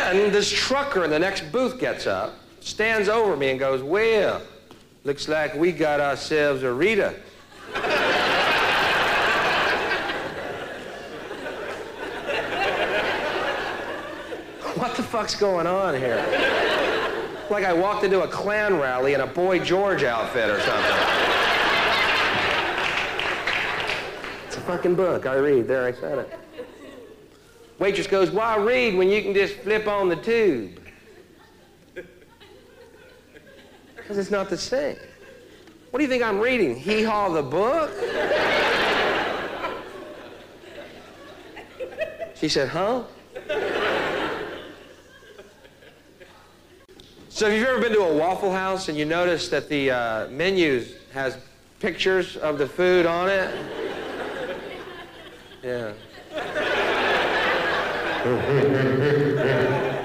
then this trucker in the next booth gets up, stands over me and goes, well, looks like we got ourselves a Rita. What the fuck's going on here? Like I walked into a Klan rally in a Boy George outfit or something. It's a fucking book. I read. There, I said it. Waitress goes, why read when you can just flip on the tube? Because it's not the same. What do you think I'm reading? Hee Haw the book? She said, huh? So have you ever been to a Waffle House and you notice that the menu has pictures of the food on it? Yeah.